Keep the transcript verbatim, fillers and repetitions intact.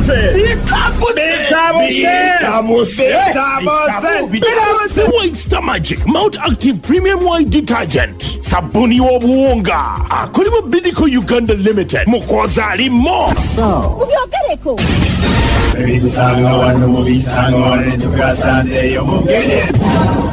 White Star Magic Mount Active Premium White Detergent. Sabuni obuwonga. Akolimo Bidiko Uganda Limited. Mukoza ali mo. Ubyogereko. Baby, the song I want to move, song I want to